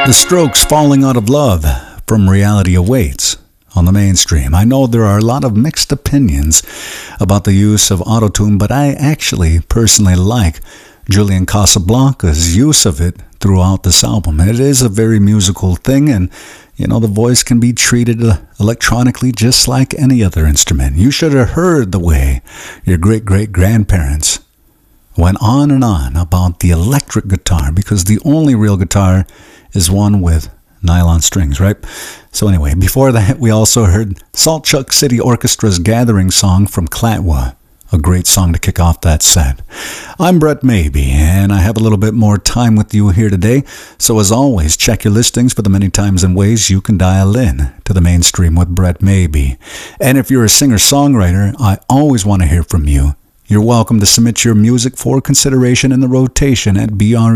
The Strokes, Falling Out of Love, from Reality Awaits on the Mainstream. I know there are a lot of mixed opinions about the use of autotune, but I actually personally like Julian Casablancas' use of it throughout this album. It is a very musical thing, and the voice can be treated electronically just like any other instrument. You should have heard the way your great-great-grandparents went on and on about the electric guitar, because the only real guitar is one with nylon strings, right? So anyway, before that, we also heard Saltchuck City Orchestra's Gathering Song from Clatwa, a great song to kick off that set. I'm Brett Maybe, and I have a little bit more time with you here today. So as always, check your listings for the many times and ways you can dial in to the Mainstream with Brett Maybe. And if you're a singer-songwriter, I always want to hear from you. You're welcome to submit your music for consideration in the rotation at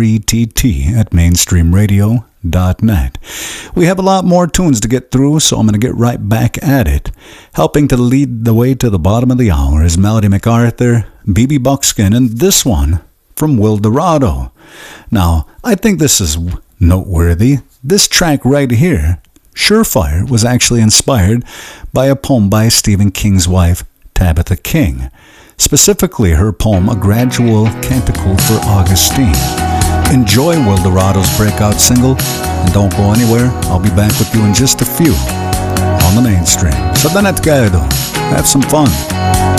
brett@mainstreamradio.net. We have a lot more tunes to get through, so I'm going to get right back at it. Helping to lead the way to the bottom of the hour is Melody MacArthur, BB Buckskin, and this one from Will Dorado. Now, I think this is noteworthy. This track right here, Surefire, was actually inspired by a poem by Stephen King's wife, Tabitha King. Specifically her poem, A Gradual Canticle for Augustine. Enjoy Will Dorado's breakout single, and don't go anywhere. I'll be back with you in just a few on the Mainstream. Sa Danet Kaedo. Have some fun.